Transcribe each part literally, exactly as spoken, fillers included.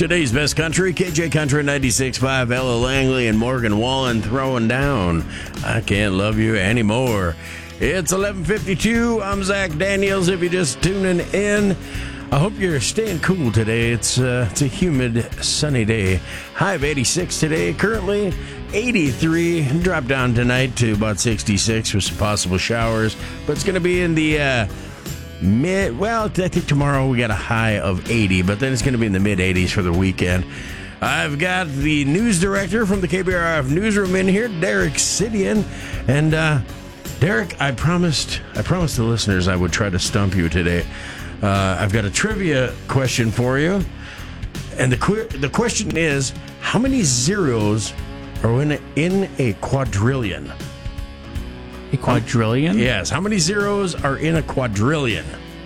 Today's best country, K J Country ninety-six point five, Ella Langley and Morgan Wallen throwing down I Can't Love You Anymore. It's eleven fifty-two. I'm Zach Daniels. If you're just tuning in, I hope you're staying cool today. It's, uh, it's a humid, sunny day. High of eighty-six today. Currently eighty-three. Drop down tonight to about sixty-six with some possible showers. But it's going to be in the... Uh, Mid, well, I think tomorrow we got a high of eighty, but then it's going to be in the mid eighties for the weekend. I've got the news director from the K B R F newsroom in here, Derek Sidian. And, uh, Derek, I promised I promised the listeners I would try to stump you today. Uh, I've got a trivia question for you. And the que- the question is, how many zeros are in a, in a quadrillion? A quadrillion? Yes. How many zeros are in a quadrillion?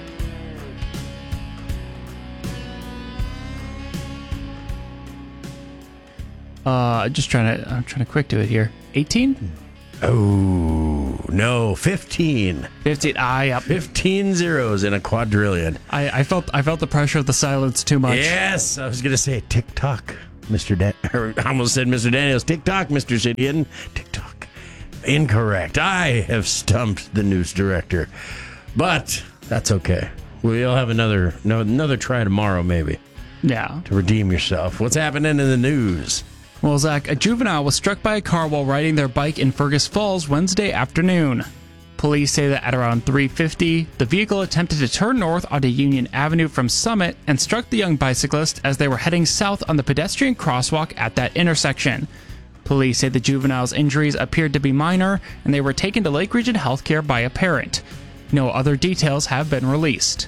Uh, just trying to. I'm trying to quick do it here. eighteen? Oh no, fifteen. Fifteen. Ah, yep. Fifteen zeros in a quadrillion. I, I felt. I felt the pressure of the silence too much. Yes, I was gonna say TikTok, Mister Dan. Or I almost said Mister Daniels. TikTok, Mister Sidian. TikTok. Incorrect. I have stumped the news director, but that's okay. We'll have another no, another try tomorrow, maybe. Yeah. To redeem yourself. What's happening in the news? Well, Zach, a juvenile was struck by a car while riding their bike in Fergus Falls Wednesday afternoon. Police say that at around three fifty, the vehicle attempted to turn north onto Union Avenue from Summit and struck the young bicyclist as they were heading south on the pedestrian crosswalk at that intersection. Police say the juvenile's injuries appeared to be minor, and they were taken to Lake Region Healthcare by a parent. No other details have been released.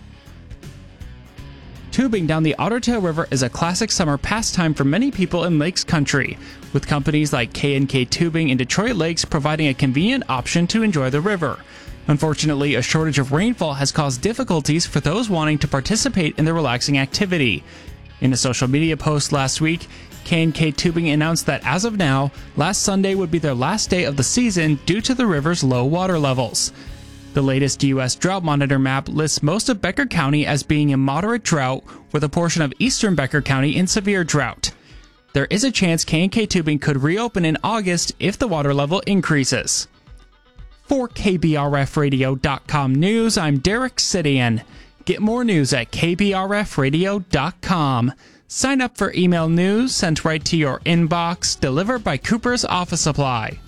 Tubing down the Otter Tail River is a classic summer pastime for many people in Lakes Country, with companies like K and K Tubing in Detroit Lakes providing a convenient option to enjoy the river. Unfortunately, a shortage of rainfall has caused difficulties for those wanting to participate in the relaxing activity. In a social media post last week, K and K Tubing announced that as of now, last Sunday would be their last day of the season due to the river's low water levels. The latest U S Drought Monitor map lists most of Becker County as being in moderate drought, with a portion of eastern Becker County in severe drought. There is a chance K and K Tubing could reopen in August if the water level increases. For K B R F radio dot com News, I'm Derek Sidian. Get more news at K B R F radio dot com. Sign up for email news sent right to your inbox, delivered by Cooper's Office Supply.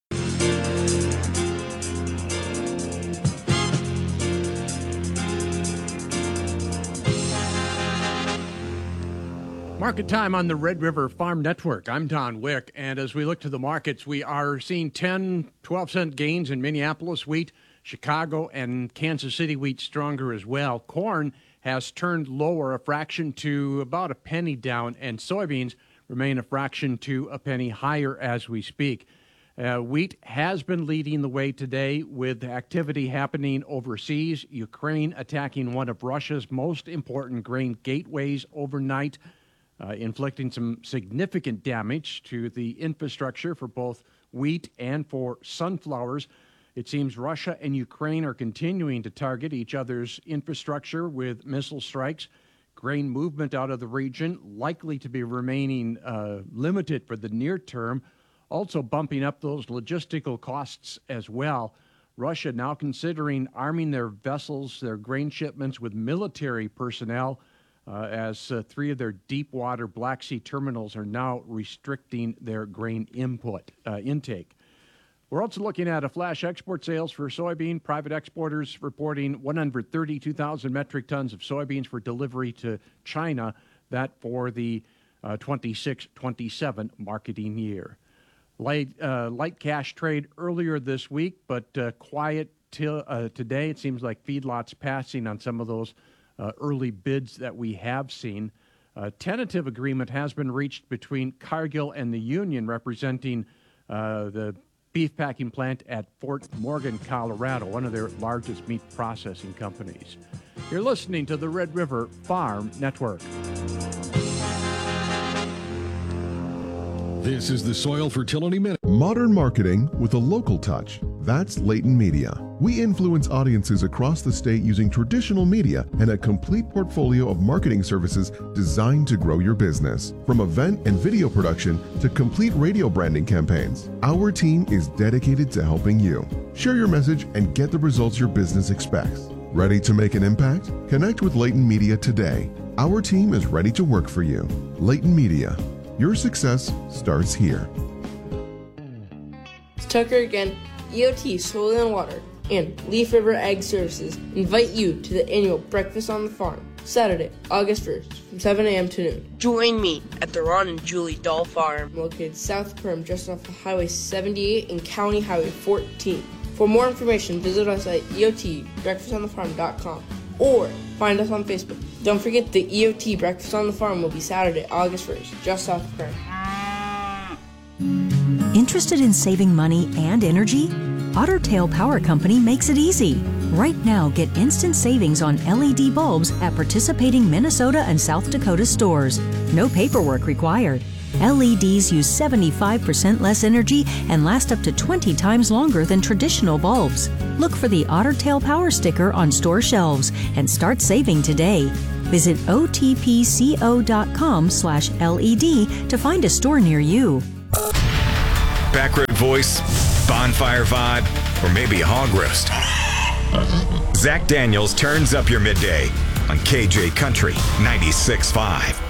Market time on the Red River Farm Network. I'm Don Wick, and as we look to the markets, we are seeing ten, twelve cent gains in Minneapolis wheat, Chicago, and Kansas City wheat stronger as well. Corn has turned lower a fraction to about a penny down, and soybeans remain a fraction to a penny higher as we speak. Uh, wheat has been leading the way today with activity happening overseas. Ukraine attacking one of Russia's most important grain gateways overnight, uh, inflicting some significant damage to the infrastructure for both wheat and for sunflowers. It seems Russia and Ukraine are continuing to target each other's infrastructure with missile strikes. Grain movement out of the region likely to be remaining uh, limited for the near term, also bumping up those logistical costs as well. Russia now considering arming their vessels, their grain shipments with military personnel, uh, as uh, three of their deep water Black Sea terminals are now restricting their grain input uh, intake. We're also looking at a flash export sales for soybean. Private exporters reporting one hundred thirty-two thousand metric tons of soybeans for delivery to China, that for the uh, twenty-six twenty-seven marketing year. Light, uh, light cash trade earlier this week, but uh, quiet till uh, today. It seems like feedlots passing on some of those uh, early bids that we have seen. A tentative agreement has been reached between Cargill and the union representing uh, the beef packing plant at Fort Morgan, Colorado, one of their largest meat processing companies. You're listening to the Red River Farm Network. This is the Soil Fertility Minute. Modern marketing with a local touch. That's Layton Media. We influence audiences across the state using traditional media and a complete portfolio of marketing services designed to grow your business. From event and video production to complete radio branding campaigns, our team is dedicated to helping you. Share your message and get the results your business expects. Ready to make an impact? Connect with Layton Media today. Our team is ready to work for you. Layton Media. Your success starts here. It's Tucker again. E O T Soil and Water and Leaf River Ag Services invite you to the annual Breakfast on the Farm, Saturday, August first, from seven a.m. to noon. Join me at the Ron and Julie Dahl Farm, located south of Perham, just off of Highway seventy-eight and County Highway fourteen. For more information, visit us at E O T breakfast on the farm dot com or find us on Facebook. Don't forget the E O T Breakfast on the Farm will be Saturday, August first, just south of Perham. Interested in saving money and energy? Otter Tail Power Company makes it easy. Right now, get instant savings on L E D bulbs at participating Minnesota and South Dakota stores. No paperwork required. L E Ds use seventy-five percent less energy and last up to twenty times longer than traditional bulbs. Look for the Otter Tail Power sticker on store shelves and start saving today. Visit O T P C O dot com slash L E D to find a store near you. Backroad voice, bonfire vibe, or maybe a hog roast. Zach Daniels turns up your midday on K J Country ninety-six point five.